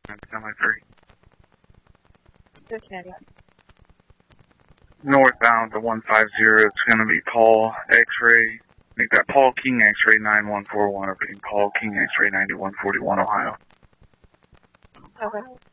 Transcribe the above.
Semi-3. Good, Kennedy. Northbound to 150, it's going to be Paul X-Ray. Make that Paul King X-Ray 9141, repeating Paul King X-Ray 9141, Ohio. Okay.